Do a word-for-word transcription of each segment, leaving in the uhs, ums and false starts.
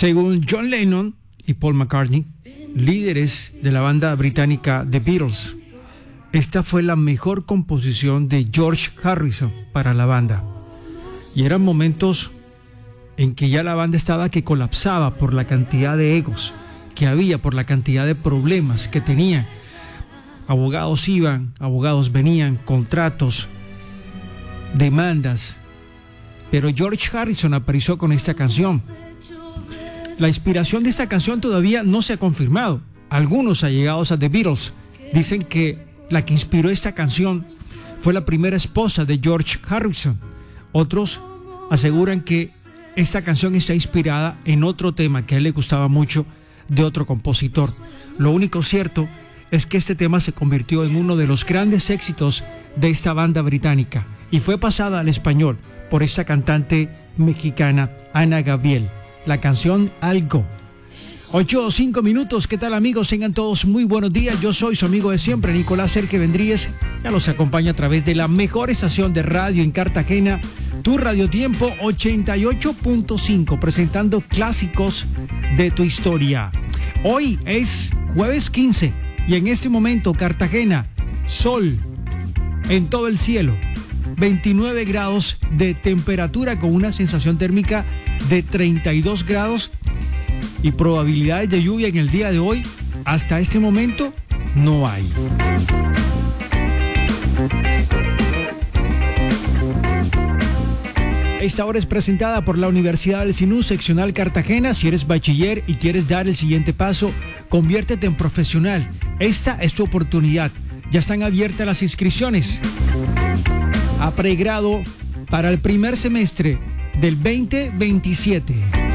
Según John Lennon y Paul McCartney, líderes de la banda británica The Beatles, esta fue la mejor composición de George Harrison para la banda. Y eran momentos en que ya la banda estaba que colapsaba por la cantidad de egos que había, por la cantidad de problemas que tenían. Abogados iban, abogados venían, contratos, demandas. Pero George Harrison apareció con esta canción. La inspiración de esta canción todavía no se ha confirmado. Algunos allegados a The Beatles dicen que la que inspiró esta canción fue la primera esposa de George Harrison. Otros aseguran que esta canción está inspirada en otro tema que a él le gustaba mucho de otro compositor. Lo único cierto es que este tema se convirtió en uno de los grandes éxitos de esta banda británica y fue pasada al español por esta cantante mexicana Ana Gabriel. La canción Algo. ocho o cinco minutos, ¿qué tal amigos? Tengan todos muy buenos días. Yo soy su amigo de siempre, Nicolás Serque Vendríez. Ya los acompaña a través de la mejor estación de radio en Cartagena, tu Radio Tiempo ochenta y ocho punto cinco, presentando clásicos de tu historia. Hoy es jueves quince y en este momento Cartagena, sol en todo el cielo, veintinueve grados de temperatura con una sensación térmica de treinta y dos grados y probabilidades de lluvia en el día de hoy. Hasta este momento no hay. Esta hora es presentada por la Universidad del Sinú, seccional Cartagena. Si eres bachiller y quieres dar el siguiente paso, conviértete en profesional. Esta es tu oportunidad. Ya están abiertas las inscripciones a pregrado para el primer semestre del veinte veintisiete.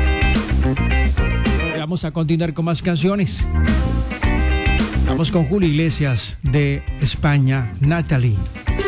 Vamos a continuar con más canciones. Vamos con Julio Iglesias de España, Natalie.